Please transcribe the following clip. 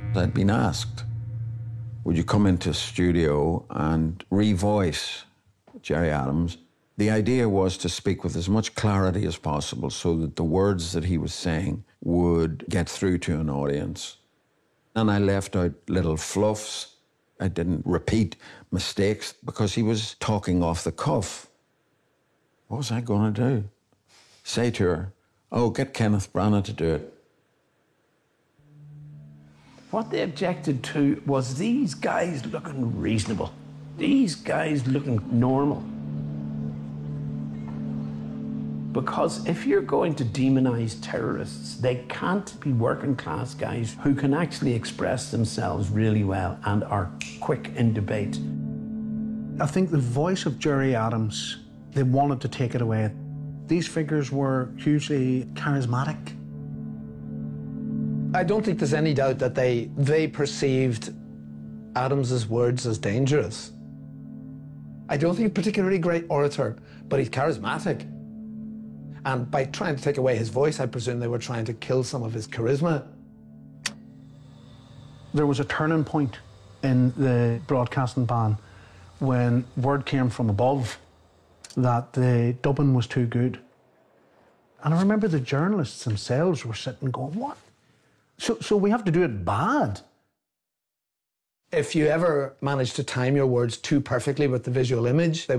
I'd been asked, would you come into a studio and revoice Gerry Adams? The idea was to speak with as much clarity as possible so that the words that he was saying would get through to an audience. And I left out little fluffs. I didn't repeat mistakes because he was talking off the cuff. What was I going to do? Say to her, oh, get Kenneth Branagh to do it. What they objected to was these guys looking reasonable. These guys looking normal. Because if you're going to demonise terrorists, they can't be working class guys who can actually express themselves really well and are quick in debate. I think the voice of Gerry Adams, they wanted to take it away. These figures were hugely charismatic. I don't think there's any doubt that they perceived Adams's words as dangerous. I don't think he's a particularly great orator, but he's charismatic. And by trying to take away his voice, I presume they were trying to kill some of his charisma. There was a turning point in the broadcasting ban when word came from above that the dubbing was too good. And I remember the journalists themselves were sitting going, what? So we have to do it bad? If you ever manage to time your words too perfectly with the visual image, they